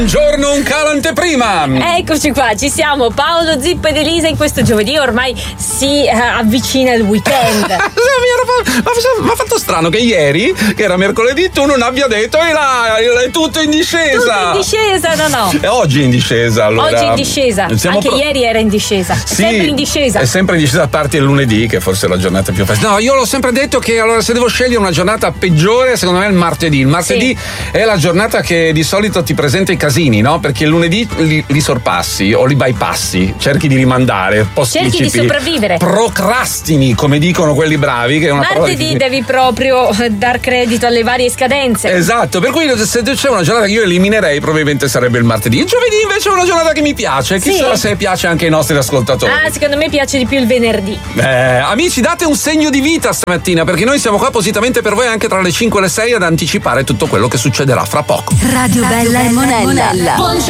Buongiorno, un calo anteprima. Eccoci qua, ci siamo, Paolo, Zippo ed Elisa. In questo giovedì ormai si avvicina il weekend. Mi ha fatto strano che ieri, che era mercoledì, tu non abbia detto è tutto in discesa. Tutto in discesa, no. E oggi in discesa, allora. Oggi in discesa, anche ieri era in discesa. Sì, sempre in discesa. È sempre in discesa, a parte il lunedì, che forse è la giornata più facile. No, io l'ho sempre detto che allora se devo scegliere una giornata peggiore, secondo me è il martedì. Il martedì è la giornata che di solito ti presenta i casini, no? Perché il lunedì li sorpassi o li bypassi, cerchi di rimandare, posticipi, cerchi di sopravvivere, procrastini, come dicono quelli bravi, che è una martedì devi proprio dar credito alle varie scadenze. Esatto, per cui se c'è una giornata che io eliminerei probabilmente sarebbe il martedì. Il giovedì invece è una giornata che mi piace, chissà se piace anche ai nostri ascoltatori. Secondo me piace di più il venerdì. Amici, date un segno di vita stamattina, perché noi siamo qua appositamente per voi anche tra le 5 e le 6 ad anticipare tutto quello che succederà fra poco. Radio Bella e Monella.